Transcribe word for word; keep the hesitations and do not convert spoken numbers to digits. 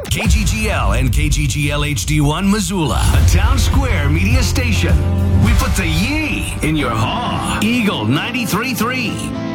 K G G L and K G G L H D one Missoula, a Town Square media station. We put the yee in your haw. Eagle ninety-three point three.